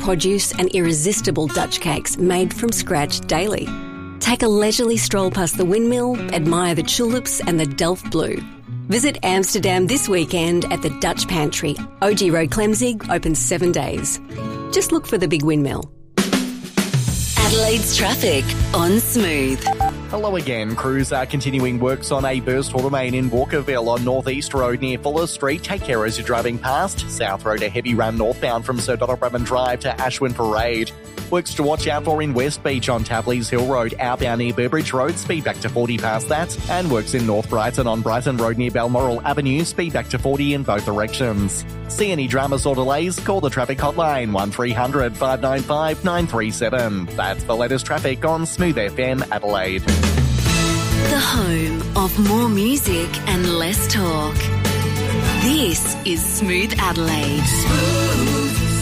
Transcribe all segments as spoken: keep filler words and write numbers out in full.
produce and irresistible Dutch cakes made from scratch daily. Take a leisurely stroll past the windmill, admire the tulips and the Delft blue. Visit Amsterdam this weekend at the Dutch Pantry. O G Road Clemzig, open seven days. Just look for the big windmill. Adelaide's traffic on Smooth. Hello again. Crews are continuing works on a burst water main in Walkerville on North East Road near Fuller Street. Take care as you're driving past. South Road, a heavy run northbound from Sir Donald Bradman Drive to Ashwin Parade. Works to watch out for in West Beach on Tapley's Hill Road, outbound near Burbridge Road, speed back to forty past that. And works in North Brighton on Brighton Road near Balmoral Avenue, speed back to forty in both directions. See any dramas or delays? Call the traffic hotline one three hundred, five nine five, nine three seven. That's the latest traffic on Smooth F M Adelaide. The home of more music and less talk. This is Smooth Adelaide. Smooth.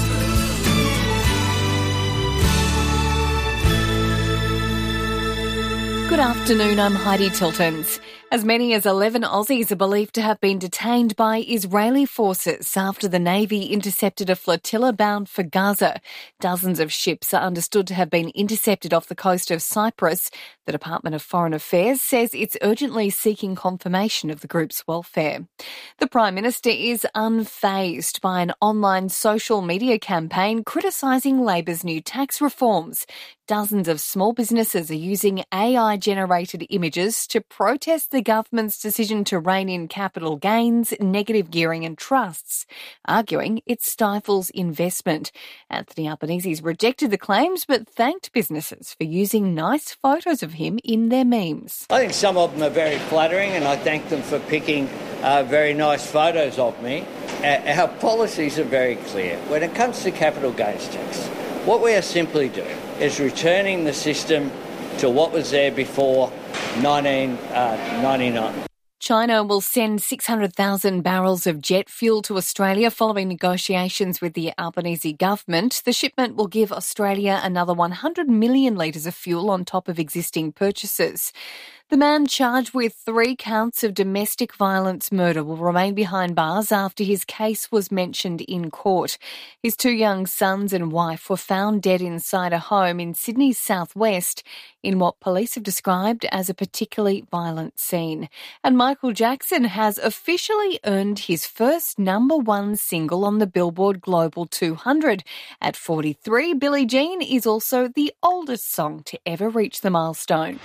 Good afternoon, I'm Heidi Tiltons. As many as eleven Aussies are believed to have been detained by Israeli forces after the Navy intercepted a flotilla bound for Gaza. Dozens of ships are understood to have been intercepted off the coast of Cyprus. The Department of Foreign Affairs says it's urgently seeking confirmation of the group's welfare. The Prime Minister is unfazed by an online social media campaign criticising Labor's new tax reforms. Dozens of small businesses are using A I-generated images to protest the government's decision to rein in capital gains, negative gearing and trusts, arguing it stifles investment. Anthony Albanese's rejected the claims but thanked businesses for using nice photos of him in their memes. I think some of them are very flattering and I thank them for picking uh, very nice photos of me. Uh, our policies are very clear. When it comes to capital gains tax, what we are simply doing is returning the system to what was there before nineteen ninety-nine. China will send six hundred thousand barrels of jet fuel to Australia following negotiations with the Albanese government. The shipment will give Australia another one hundred million litres of fuel on top of existing purchases. The man charged with three counts of domestic violence murder will remain behind bars after his case was mentioned in court. His two young sons and wife were found dead inside a home in Sydney's southwest in what police have described as a particularly violent scene. And Michael Jackson has officially earned his first number one single on the Billboard Global two hundred. At forty-three, Billie Jean is also the oldest song to ever reach the milestone.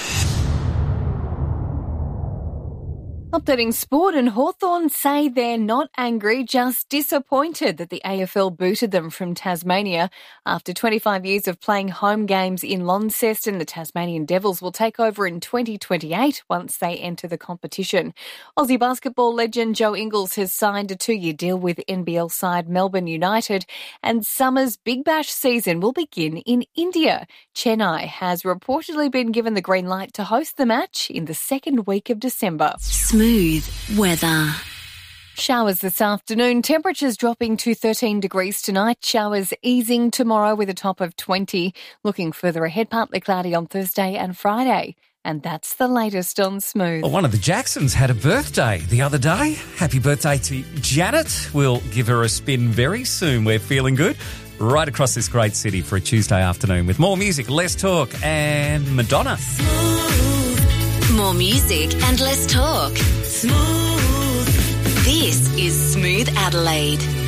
Updating sport, and Hawthorn say they're not angry, just disappointed that the A F L booted them from Tasmania. After twenty-five years of playing home games in Launceston, the Tasmanian Devils will take over in twenty twenty-eight once they enter the competition. Aussie basketball legend Joe Ingles has signed a two-year deal with N B L side Melbourne United, and summer's Big Bash season will begin in India. Chennai has reportedly been given the green light to host the match in the second week of December. Smooth weather. Showers this afternoon, temperatures dropping to thirteen degrees tonight, showers easing tomorrow with a top of twenty. Looking further ahead, partly cloudy on Thursday and Friday. And that's the latest on Smooth. Well, one of the Jacksons had a birthday the other day. Happy birthday to Janet. We'll give her a spin very soon. We're feeling good right across this great city for a Tuesday afternoon with more music, less talk, and Madonna. Smooth. More music and less talk. Smooth. This is Smooth Adelaide.